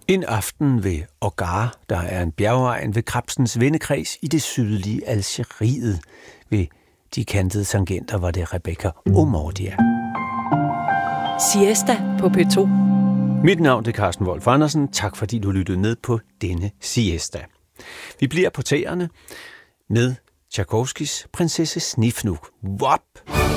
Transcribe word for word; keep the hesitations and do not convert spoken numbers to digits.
En aften ved Ogar, der er en bjergegn ved Krebsens vendekreds i det sydlige Algeriet. Ved de kantede tangenter var det Rebecca Omordia. Siesta på P to. Mit navn er Carsten Wolf Andersen. Tak fordi du lyttede med på denne siesta. Vi bliver på tæerne med Tchaikovskis prinsesse Snifnuk. Wop!